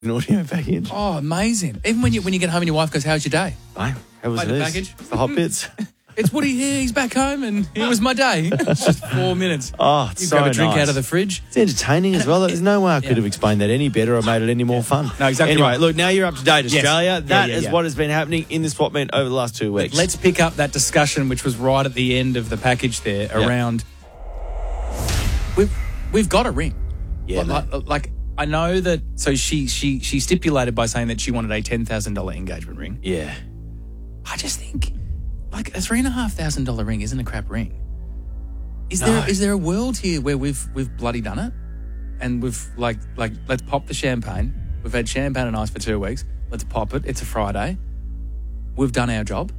An audio package. Oh, amazing. Even when you get home and your wife goes, how's your day? Mate, how was Play the this? package. The hot bits. It's Woody here. He's back home and it was my day. It's just 4 minutes. Oh, it's You so grab a drink nice. out of the fridge. It's entertaining as well. There's no way I could have explained that any better or made it any more fun. No, exactly Anyway, right. look, now you're up to date, Yes. Australia. That is Yeah. what has been happening in the swap meet over the last 2 weeks. Let's pick up that discussion, which was right at the end of the package there, around we've got a ring. Yeah, like I know that. So she stipulated by saying that she wanted a $10,000 engagement ring. Yeah. I just think like a $3,500 ring isn't a crap ring. Is there a world here where we've bloody done it, and we've like let's pop the champagne. We've had champagne and ice for 2 weeks. Let's pop it. It's a Friday. We've done our job.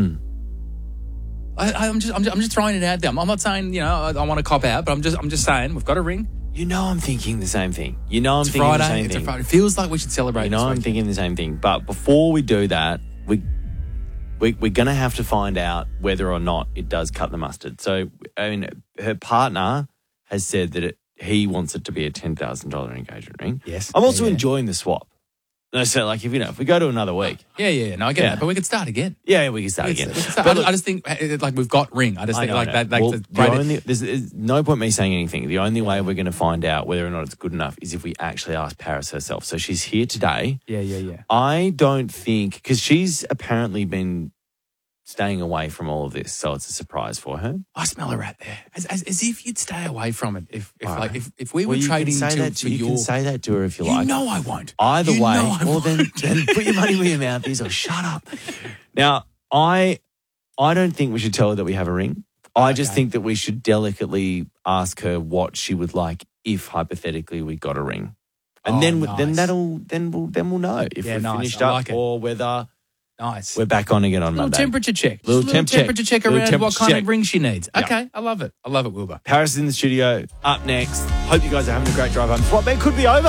I'm just throwing it out there. I'm not saying I want to cop out, but I'm just saying we've got a ring. You know I'm thinking the same thing. You know I'm It's thinking Friday. the same It's thing. a Friday. It feels like we should celebrate. You know this I'm weekend. thinking the same thing. But before we do that, we're going to have to find out whether or not it does cut the mustard. So, I mean, her partner has said that he wants it to be a $10,000 engagement ring. Yes. I'm also Yeah. enjoying the swap. No, so, like, if we go to another week. Yeah. No, I get Yeah. that, but we could start again. Yeah, we can start again. I just think like we've got ring. I just think like that. Like, Well, the there's no point me saying anything. The only way we're going to find out whether or not it's good enough is if we actually ask Paris herself. So she's here today. Yeah. I don't think, because she's apparently been staying away from all of this, so it's a surprise for her. I smell a rat there. As if you'd stay away from it. If we were Well, you trading can say to, that for you your... can say that to her if you You like. know I won't. Either You way, know I well then put your money where your mouth is, or shut up. Now, I don't think we should tell her that we have a ring. I just think that we should delicately ask her what she would like if hypothetically we got a ring, and then nice. we'll know if we're nice. finished I up like it. or whether Nice. we're back on again on Little Monday. temperature check. Little Just a temp check. temperature check Little around what temperature kind check. of ring she needs. Yeah. Okay, I love it. I love it, Wilbur. Paris in the studio. Up next. Hope you guys are having a great drive home. Swap bet could be over.